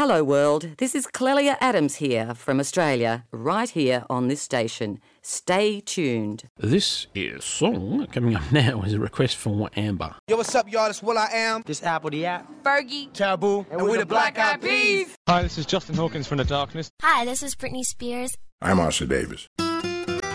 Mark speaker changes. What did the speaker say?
Speaker 1: Hello world, this is Clelia Adams here from Australia, right here on this station. Stay tuned.
Speaker 2: This is song coming up now is a request from Amber.
Speaker 3: Yo, what's up, y'all? It's Will I Am.
Speaker 4: This Apple the App.
Speaker 3: Fergie. Taboo. And we're the Black Eyed Peas.
Speaker 5: Hi, this is Justin Hawkins from The Darkness.
Speaker 6: Hi, this is Britney Spears.
Speaker 7: I'm Asha Davis.